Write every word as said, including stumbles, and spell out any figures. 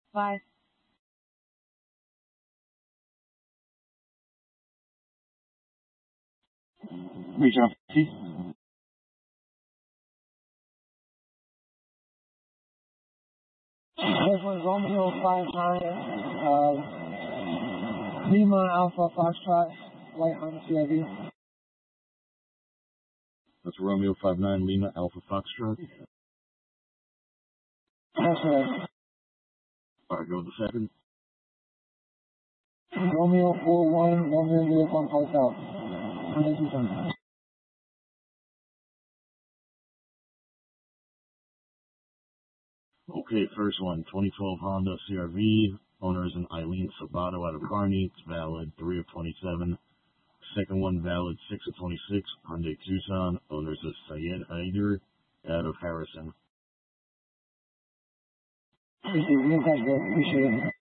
Bye. Reach out. See? This was Romeo five nine, uh, Lima Alpha Foxtrot, White Honda C R V. That's Romeo five nine Lima Alpha Foxtrot. That's right. Alright, go to the second. Romeo four one, Romeo Uniform Hotel. Honda Tucson. Okay, first one, twenty twelve Honda C R V. Owner is an Eileen Sabato out of Kearney. It's valid three of twenty-seven. Second one, valid six of twenty-six. Hyundai Tucson. Owner is Syed Haider out of Harrison. Appreciate it. Appreciate it.